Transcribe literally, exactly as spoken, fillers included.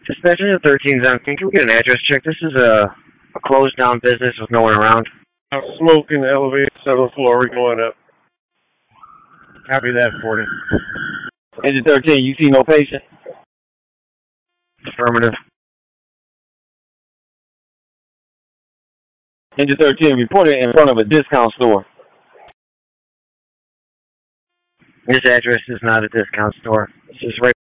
Dispatcher thirteen on. Can we get an address check? This is a, a closed down business with no one around. Smoke in the elevator, seventh floor. We're going up. Copy that, forty. Engine thirteen, you see no patient? Affirmative. Engine thirteen, reported in front of a discount store. This address is not a discount store. This is right